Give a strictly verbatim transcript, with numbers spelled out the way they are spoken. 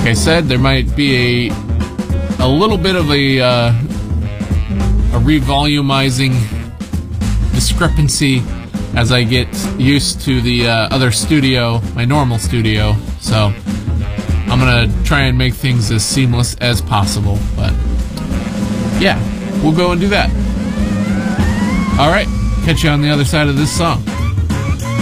like I said, there might be a a little bit of a uh, a revolumizing discrepancy as I get used to the uh, other studio, my normal studio. So I'm gonna try and make things as seamless as possible. But yeah, we'll go and do that. All right, catch you on the other side of this song.